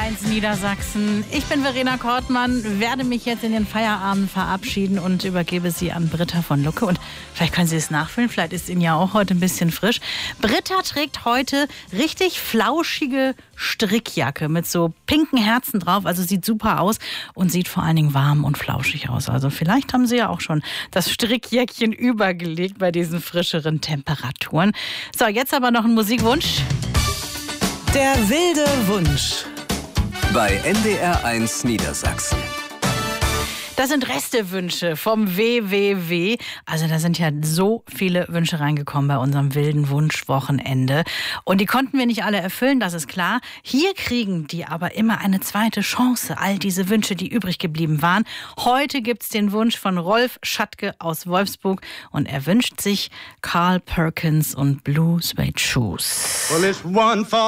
1 Niedersachsen. Ich bin Verena Kortmann, werde mich jetzt in den Feierabend verabschieden und übergebe sie an Britta von Lucke. Und vielleicht können Sie es nachfüllen, vielleicht ist Ihnen ja auch heute ein bisschen frisch. Britta trägt heute richtig flauschige Strickjacke mit so pinken Herzen drauf. Also sieht super aus und sieht vor allen Dingen warm und flauschig aus. Also vielleicht haben Sie ja auch schon das Strickjäckchen übergelegt bei diesen frischeren Temperaturen. So, jetzt aber noch ein Musikwunsch. Der wilde Wunsch. Bei NDR 1 Niedersachsen. Das sind Restewünsche vom WWW. Also da sind ja so viele Wünsche reingekommen bei unserem wilden Wunschwochenende. Und die konnten wir nicht alle erfüllen, das ist klar. Hier kriegen die aber immer eine zweite Chance, all diese Wünsche, die übrig geblieben waren. Heute gibt's den Wunsch von Rolf Schattke aus Wolfsburg. Und er wünscht sich Carl Perkins und Blue Suede Shoes. Well, it's one for